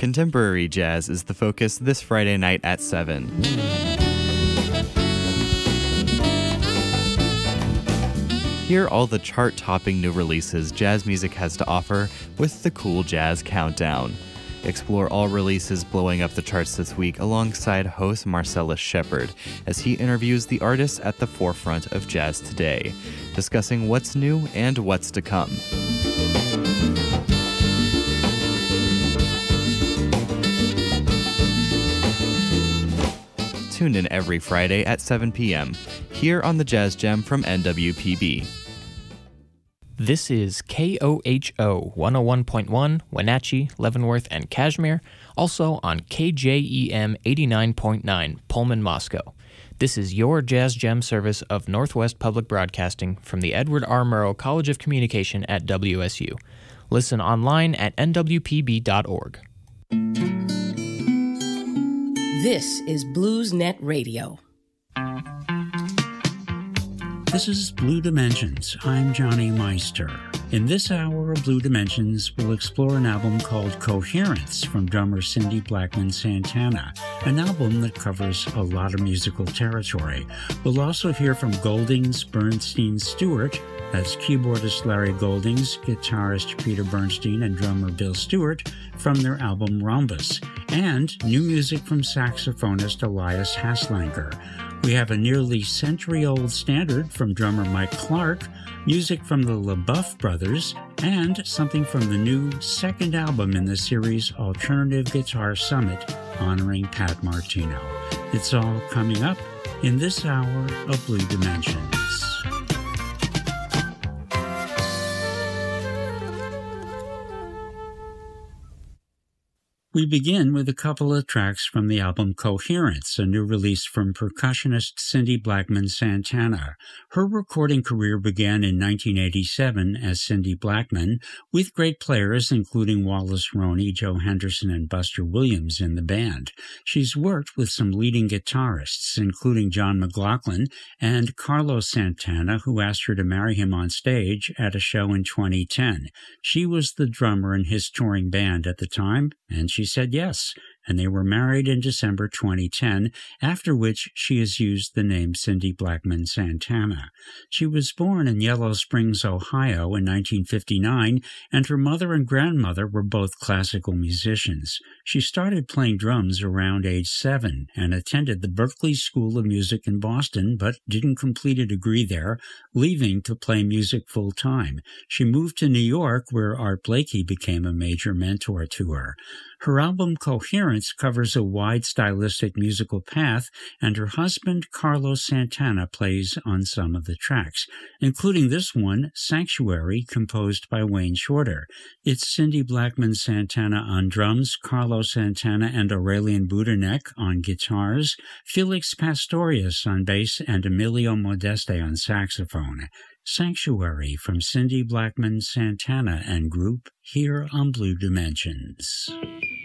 Contemporary jazz is the focus this Friday night at 7. Hear all the chart-topping new releases jazz music has to offer with the Cool Jazz Countdown. Explore all releases blowing up the charts this week alongside host Marcellus Shepard as he interviews the artists at the forefront of jazz today, discussing what's new and what's to come. Tune in every Friday at 7 p.m. here on the Jazz Gem from NWPB. This is KOHO 101.1, Wenatchee, Leavenworth, and Kashmir, also on KJEM 89.9, Pullman, Moscow. This is your Jazz Gem service of Northwest Public Broadcasting from the Edward R. Murrow College of Communication at WSU. Listen online at nwpb.org. This is BluesNet Radio. This is Blue Dimensions. I'm Johnny Meister. In this hour of Blue Dimensions, we'll explore an album called Coherence from drummer Cindy Blackman Santana, an album that covers a lot of musical territory. We'll also hear from Goldings Bernstein Stewart, that's keyboardist Larry Goldings, guitarist Peter Bernstein, and drummer Bill Stewart from their album Rhombus, and new music from saxophonist Elias Haslanger. We have a nearly century-old standard from drummer Mike Clark, music from the LaBeouf Brothers, and something from the new second album in the series Alternative Guitar Summit, honoring Pat Martino. It's all coming up in this hour of Blue Dimensions. We begin with a couple of tracks from the album Coherence, a new release from percussionist Cindy Blackman Santana. Her recording career began in 1987 as Cindy Blackman, with great players including Wallace Roney, Joe Henderson, and Buster Williams in the band. She's worked with some leading guitarists, including John McLaughlin and Carlos Santana, who asked her to marry him on stage at a show in 2010. She was the drummer in his touring band at the time, and she said yes, and they were married in December 2010, after which she has used the name Cindy Blackman Santana. She was born in Yellow Springs, Ohio in 1959, and her mother and grandmother were both classical musicians. She started playing drums around age 7 and attended the Berklee School of Music in Boston, but didn't complete a degree there, leaving to play music full-time. She moved to New York, where Art Blakey became a major mentor to her. Her album Coherence covers a wide stylistic musical path, and her husband Carlos Santana plays on some of the tracks, including this one, Sanctuary, composed by Wayne Shorter. It's Cindy Blackman Santana on drums, Carlos Santana and Aurelian Budernek on guitars, Felix Pastorius on bass, and Emilio Modeste on saxophone. Sanctuary from Cindy Blackman Santana and group here on Blue Dimensions.